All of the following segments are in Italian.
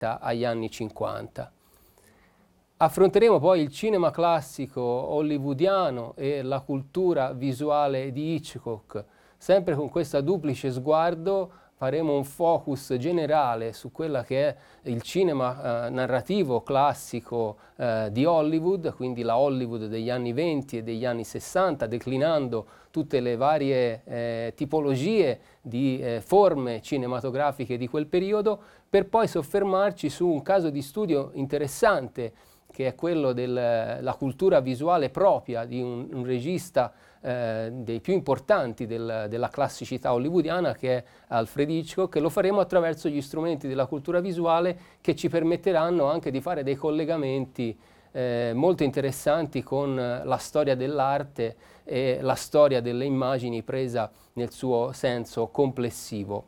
agli anni 50. Affronteremo poi il cinema classico hollywoodiano e la cultura visuale di Hitchcock. Sempre con questo duplice sguardo faremo un focus generale su quella che è il cinema narrativo classico di Hollywood, quindi la Hollywood degli anni 20 e degli anni 60, declinando tutte le varie tipologie di forme cinematografiche di quel periodo, per poi soffermarci su un caso di studio interessante, che è quello della cultura visuale propria di un regista dei più importanti della classicità hollywoodiana, che è Alfred Hitchcock, e lo faremo attraverso gli strumenti della cultura visuale che ci permetteranno anche di fare dei collegamenti molto interessanti con la storia dell'arte e la storia delle immagini presa nel suo senso complessivo.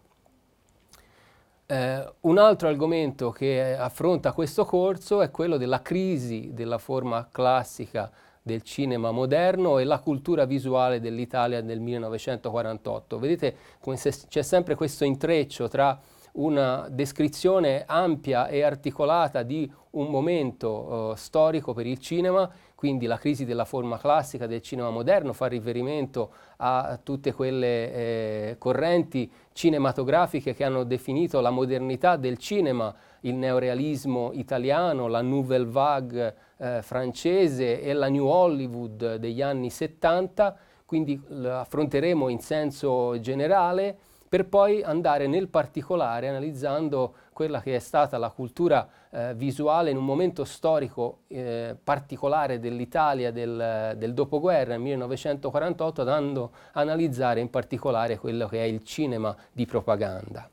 Un altro argomento che affronta questo corso è quello della crisi della forma classica del cinema moderno e la cultura visuale dell'Italia del 1948. Vedete come c'è sempre questo intreccio tra una descrizione ampia e articolata di un momento storico per il cinema, quindi la crisi della forma classica del cinema moderno fa riferimento a tutte quelle correnti cinematografiche che hanno definito la modernità del cinema, il neorealismo italiano, la Nouvelle Vague francese e la New Hollywood degli anni 70, quindi affronteremo in senso generale, per poi andare nel particolare analizzando quella che è stata la cultura visuale in un momento storico particolare dell'Italia del dopoguerra, nel 1948, andando a analizzare in particolare quello che è il cinema di propaganda.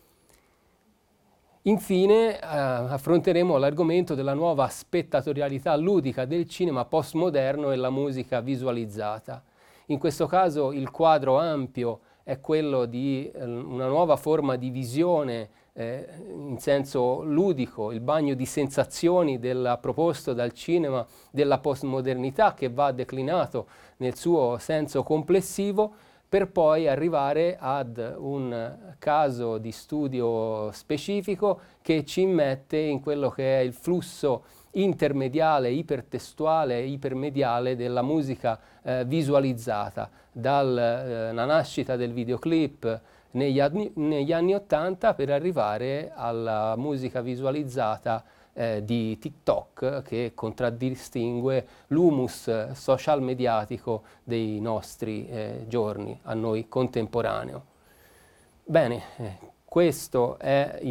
Infine affronteremo l'argomento della nuova spettatorialità ludica del cinema postmoderno e la musica visualizzata. In questo caso il quadro ampio è quello di una nuova forma di visione in senso ludico, il bagno di sensazioni proposto dal cinema della postmodernità, che va declinato nel suo senso complessivo, per poi arrivare ad un caso di studio specifico che ci immette in quello che è il flusso intermediale, ipertestuale, ipermediale della musica visualizzata, dalla nascita del videoclip negli anni 80 per arrivare alla musica visualizzata di TikTok, che contraddistingue l'humus social mediatico dei nostri giorni, a noi contemporaneo. Bene, questo è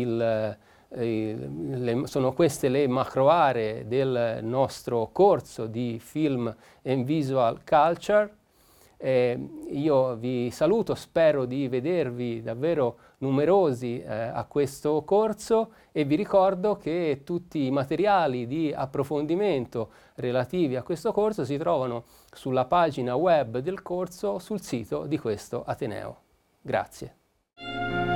sono queste le macro aree del nostro corso di Film and Visual Culture. Io vi saluto, spero di vedervi davvero numerosi a questo corso, e vi ricordo che tutti i materiali di approfondimento relativi a questo corso si trovano sulla pagina web del corso sul sito di questo Ateneo. Grazie.